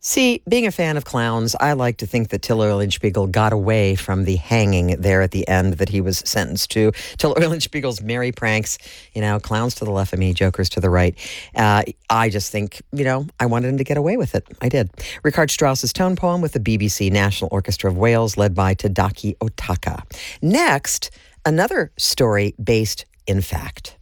See, being a fan of clowns, I like to think that Till Eulenspiegel got away from the hanging there at the end that he was sentenced to. Till Eulenspiegel's merry pranks, clowns to the left of me, jokers to the right. I just think, I wanted him to get away with it. I did. Richard Strauss's tone poem with the BBC National Orchestra of Wales, led by Tadaki Otaka. Next, another story based in fact.